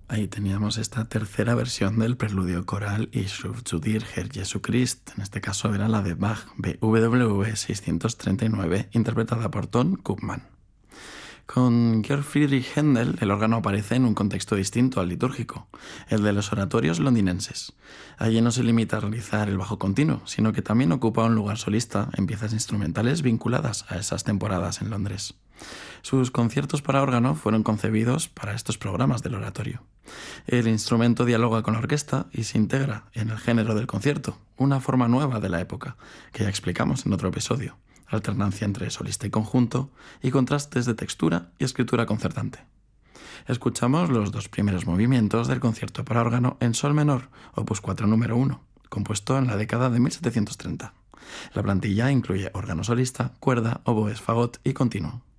Ahí teníamos esta tercera versión del preludio coral Ich ruf zu dir, Herr Jesu Christ. En este caso era la de Bach, BWV 639, interpretada por Ton Koopman. Con Georg Friedrich Händel, el órgano aparece en un contexto distinto al litúrgico, el de los oratorios londinenses. Allí no se limita a realizar el bajo continuo, sino que también ocupa un lugar solista en piezas instrumentales vinculadas a esas temporadas en Londres. Sus conciertos para órgano fueron concebidos para estos programas del oratorio. El instrumento dialoga con la orquesta y se integra en el género del concierto, una forma nueva de la época, que ya explicamos en otro episodio. Alternancia entre solista y conjunto, y contrastes de textura y escritura concertante. Escuchamos los dos primeros movimientos del concierto para órgano en sol menor, opus 4 número 1, compuesto en la década de 1730. La plantilla incluye órgano solista, cuerda, oboes, fagot y continuo.